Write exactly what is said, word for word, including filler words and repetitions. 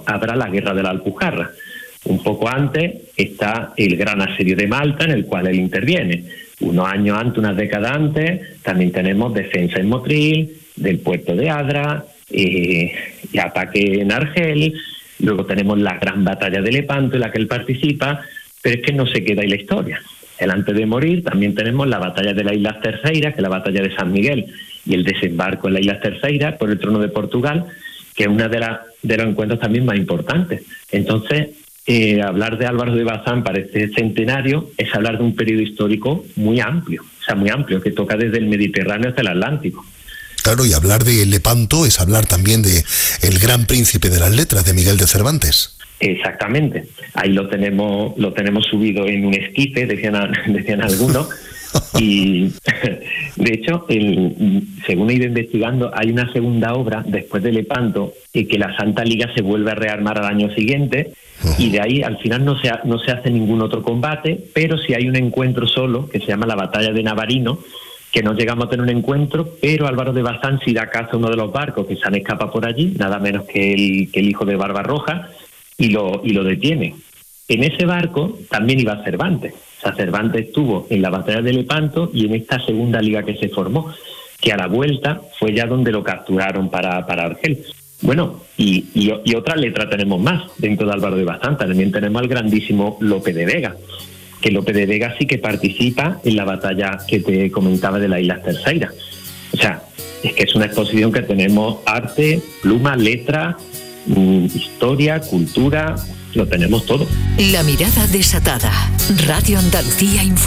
habrá la Guerra de la Alpujarra. Un poco antes está el gran asedio de Malta, en el cual él interviene. Unos años antes, unas décadas antes, también tenemos defensa en Motril, del puerto de Adra, eh, y ataque en Argel. Luego tenemos la gran batalla de Lepanto, en la que él participa, pero es que no se queda ahí la historia. Él, antes de morir, también tenemos la batalla de las Islas Terceiras, que es la batalla de San Miguel, y el desembarco en las Islas Terceiras por el trono de Portugal, que es una de, la, de los encuentros también más importantes. Entonces, eh, hablar de Álvaro de Bazán para este centenario es hablar de un periodo histórico muy amplio, o sea, muy amplio, que toca desde el Mediterráneo hasta el Atlántico. Claro, y hablar de Lepanto es hablar también de el gran príncipe de las letras, de Miguel de Cervantes. Exactamente. Ahí lo tenemos lo tenemos subido en un esquife, decían, decían algunos. Y de hecho, el, según he ido investigando, hay una segunda obra después de Lepanto, y que la Santa Liga se vuelve a rearmar al año siguiente, uh-huh. y de ahí al final no se, ha, no se hace ningún otro combate, pero sí hay un encuentro solo, que se llama la Batalla de Navarino, que no llegamos a tener un encuentro, pero Álvaro de Bazán sí da caza a uno de los barcos que se han escapado por allí, nada menos que el, que el hijo de Barbarroja, y lo, y lo detiene. En ese barco también iba Cervantes. O sea, Cervantes estuvo en la batalla de Lepanto y en esta segunda liga que se formó, que a la vuelta fue ya donde lo capturaron para, para Argel. Bueno, y, y, y otra letra tenemos más dentro de Álvaro de Bazán. También tenemos al grandísimo Lope de Vega, que Lope de Vega sí que participa en la batalla que te comentaba de las Islas Terceiras. O sea, es que es una exposición que tenemos arte, pluma, letra, mmm, historia, cultura, lo tenemos todo. La mirada desatada. Radio Andalucía Información.